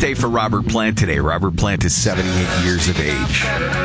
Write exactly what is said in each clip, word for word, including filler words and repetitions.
birthday for Robert Plant today. Robert Plant is seventy-eight years of age.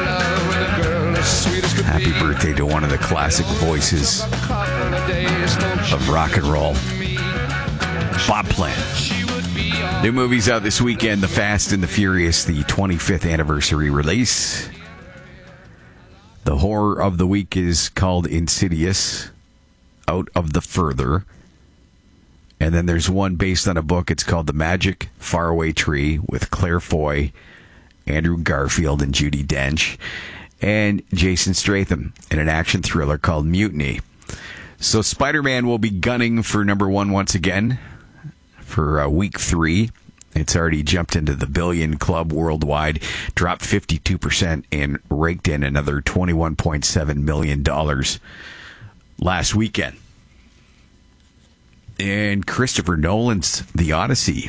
Happy birthday to one of the classic voices of rock and roll, Bob Plant. New movies out this weekend: The Fast and the Furious, the twenty-fifth anniversary release. The horror of the week is called Insidious, Out of the Further. And then there's one based on a book. It's called The Magic Faraway Tree with Claire Foy, Andrew Garfield, and Judi Dench, and Jason Statham in an action thriller called Mutiny. So Spider-Man will be gunning for number one once again for uh, week three. It's already jumped into the billion club worldwide, dropped fifty-two percent, and raked in another twenty-one point seven million dollars last weekend. And Christopher Nolan's The Odyssey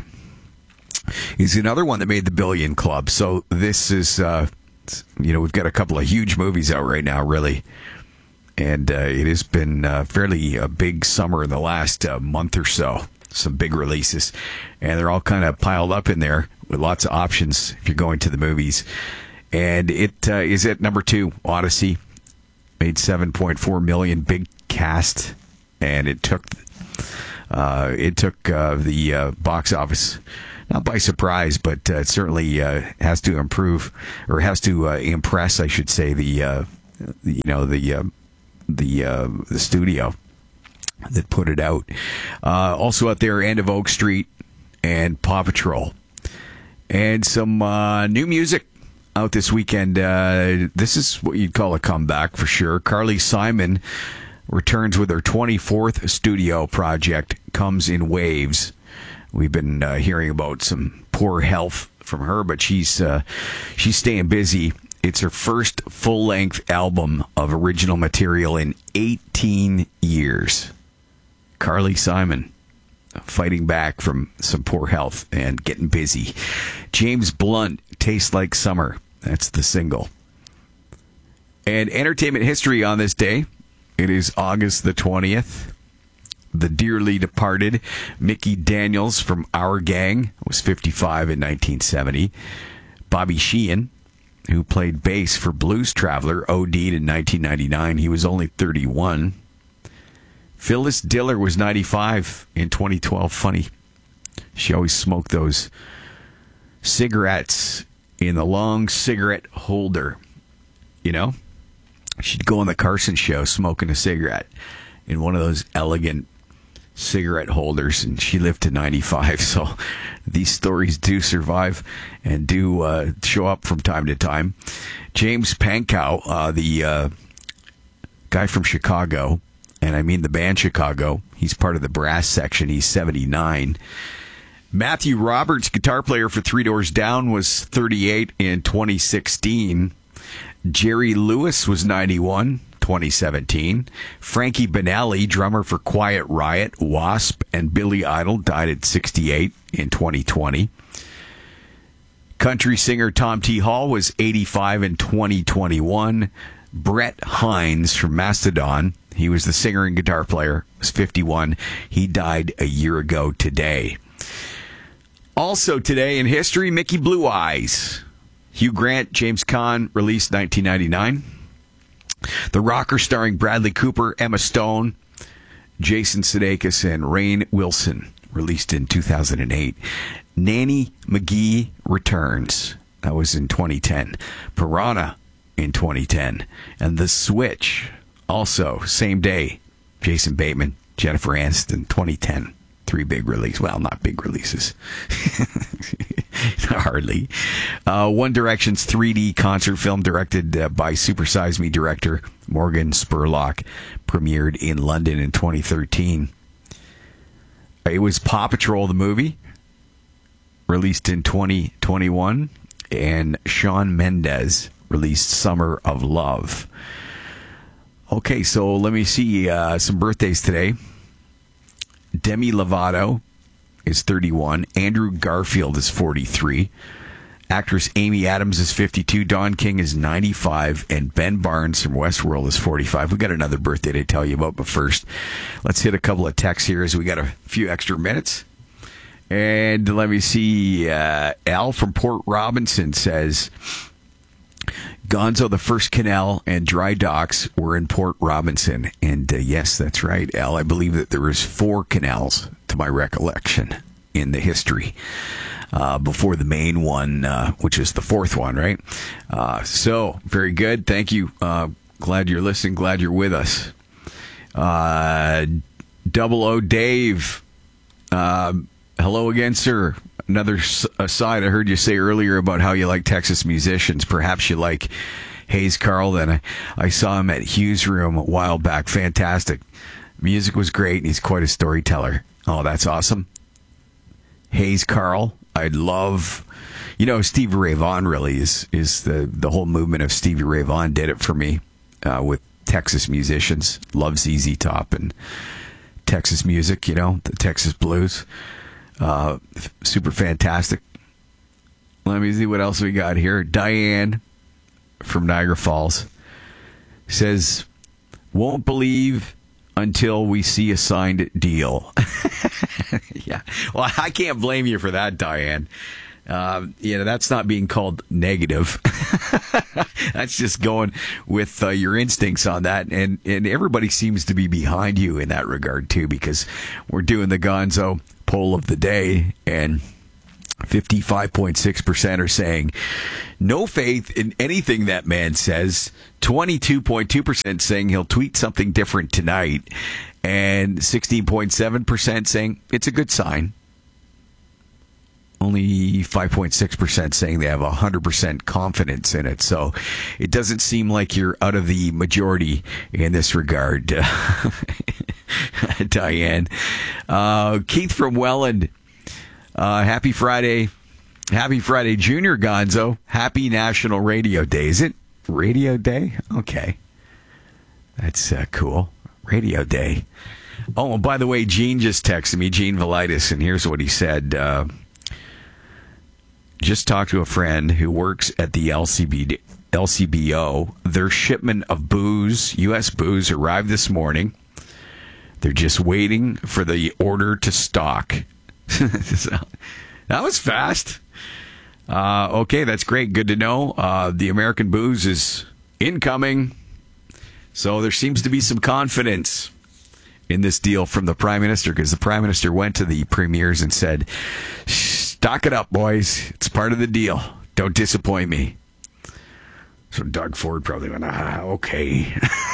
is another one that made the billion club. So this is, uh, you know, we've got a couple of huge movies out right now, really. And uh, it has been uh, fairly a big summer in the last uh, month or so. Some big releases. And they're all kind of piled up in there with lots of options if you're going to the movies. And it uh, is at number two, Odyssey. Made seven point four million dollars, big cast. And it took... Uh, it took uh, the uh, box office not by surprise, but uh, it certainly uh, has to improve or has to uh, impress, I should say, the, uh, the you know the uh, the uh, the studio that put it out. Uh, also out there, End of Oak Street and Paw Patrol, and some uh, new music out this weekend. Uh, this is what you'd call a comeback for sure. Carly Simon returns with her twenty-fourth studio project, Comes in Waves. We've been uh, hearing about some poor health from her, but she's uh, she's staying busy. It's her first full-length album of original material in eighteen years. Carly Simon fighting back from some poor health and getting busy. James Blunt, Tastes Like Summer. That's the single. And entertainment history on this day. It is August the twentieth. The dearly departed Mickey Daniels from Our Gang was fifty-five in nineteen seventy. Bobby Sheehan, who played bass for Blues Traveler, O D'd in nineteen ninety-nine. He was only thirty-one. Phyllis Diller was ninety-five in twenty twelve. Funny. She always smoked those cigarettes in the long cigarette holder, you know? She'd go on the Carson show smoking a cigarette in one of those elegant cigarette holders, and she lived to ninety-five. So these stories do survive and do uh, show up from time to time. James Pankow, uh, the uh, guy from Chicago, and I mean the band Chicago, he's part of the brass section. He's seventy-nine. Matthew Roberts, guitar player for Three Doors Down, was thirty-eight in twenty sixteen. Jerry Lewis was ninety-one, twenty seventeen. Frankie Banali, drummer for Quiet Riot, Wasp, and Billy Idol, died at sixty-eight in twenty twenty. Country singer Tom T. Hall was eighty-five in twenty twenty-one. Brett Hines from Mastodon, he was the singer and guitar player, was fifty-one. He died a year ago today. Also today in history, Mickey Blue Eyes. Hugh Grant, James Caan, released nineteen ninety-nine. The Rocker, starring Bradley Cooper, Emma Stone, Jason Sudeikis, and Rainn Wilson, released in two thousand eight. Nanny McGee Returns, that was in twenty ten. Piranha in twenty ten. And The Switch, also same day. Jason Bateman, Jennifer Aniston, twenty ten. Three big releases. Well, not big releases. Hardly. Uh, One Direction's three D concert film, directed uh, by Super Size Me director Morgan Spurlock, premiered in London in twenty thirteen. It was Paw Patrol, the movie, released in twenty twenty-one. And Shawn Mendes released Summer of Love. Okay, so let me see uh, some birthdays today. Demi Lovato is thirty-one. Andrew Garfield is forty-three. Actress Amy Adams is fifty-two. Don King is ninety-five. And Ben Barnes from Westworld is forty-five. We've got another birthday to tell you about, but first, let's hit a couple of texts here as we got a few extra minutes. And let me see. Uh, Al from Port Robinson says, Gonzo, the first canal and dry docks were in Port Robinson. And uh, yes, that's right, Al. I believe that there was four canals, to my recollection, in the history uh, before the main one, uh, which is the fourth one, right? Uh, so, very good. Thank you. Uh, glad you're listening. Glad you're with us. Uh, Double O Dave. Uh, hello again, sir. Another aside, I heard you say earlier about how you like Texas musicians. Perhaps you like Hayes Carll. Then I, I saw him at Hughes Room a while back. Fantastic. Music was great, and he's quite a storyteller. Oh, that's awesome. Hayes Carll. I love, you know, Stevie Ray Vaughan really is, is the, the whole movement of Stevie Ray Vaughan did it for me uh, with Texas musicians. Love Z Z Top and Texas music, you know, the Texas blues. Uh, super fantastic. Let me see what else we got here. Diane from Niagara Falls says, won't believe until we see a signed deal. Yeah. Well, I can't blame you for that, Diane. Um, you know, that's not being called negative. That's just going with uh, your instincts on that. And, and everybody seems to be behind you in that regard, too, because we're doing the Gonzo poll of the day, and fifty-five point six percent are saying no faith in anything that man says. twenty-two point two percent saying he'll tweet something different tonight. And sixteen point seven percent saying it's a good sign. Only five point six percent saying they have one hundred percent confidence in it. So it doesn't seem like you're out of the majority in this regard, uh, Diane. Uh, Keith from Welland, uh, happy Friday. Happy Friday, Junior Gonzo. Happy National Radio Day. Is it Radio Day? Okay. That's uh, cool. Radio Day. Oh, and by the way, Gene just texted me, Gene Velitis, and here's what he said. Uh, just talked to a friend who works at the L C B, L C B O. Their shipment of booze, U S booze, arrived this morning. They're just waiting for the order to stock. So, that was fast. Uh, okay, that's great. Good to know. Uh, the American booze is incoming. So there seems to be some confidence in this deal from the Prime Minister, because the Prime Minister went to the premiers and said, stock it up, boys. It's part of the deal. Don't disappoint me. So Doug Ford probably went, ah, okay.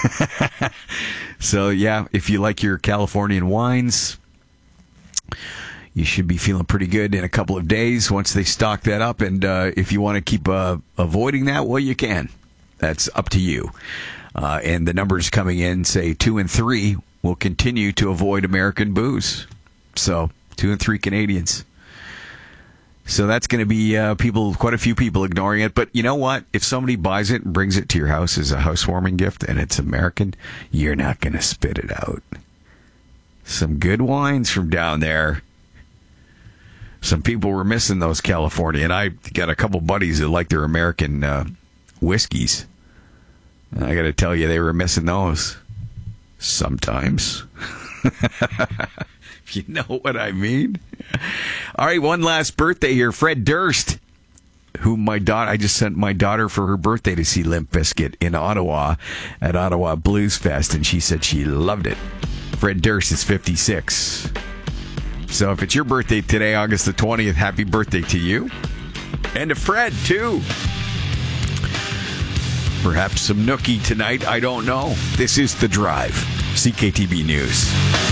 So, yeah, if you like your Californian wines, you should be feeling pretty good in a couple of days once they stock that up. And uh, if you want to keep uh, avoiding that, well, you can. That's up to you. Uh, and the numbers coming in say two and three will continue to avoid American booze. So two and three Canadians. So that's going to be uh, people, quite a few people ignoring it. But you know what? If somebody buys it and brings it to your house as a housewarming gift and it's American, you're not going to spit it out. Some good wines from down there. Some people were missing those California. And I got a couple buddies that like their American uh, whiskeys. And I got to tell you, they were missing those. Sometimes. If you know what I mean. All right, one last birthday here. Fred Durst, who my daughter, I just sent my daughter for her birthday to see Limp Bizkit in Ottawa at Ottawa Blues Fest, and she said she loved it. Fred Durst is fifty-six. So if it's your birthday today, August the twentieth, happy birthday to you. And to Fred, too. Perhaps some nookie tonight, I don't know. This is The Drive, C K T B News.